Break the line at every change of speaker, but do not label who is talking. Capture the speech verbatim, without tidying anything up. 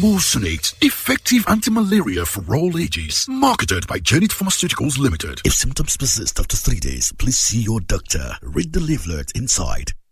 Mucinex, effective anti-malaria for all ages. Marketed by Janet Pharmaceuticals Limited.
If symptoms persist after three days, please see your doctor. Read the leaflet inside.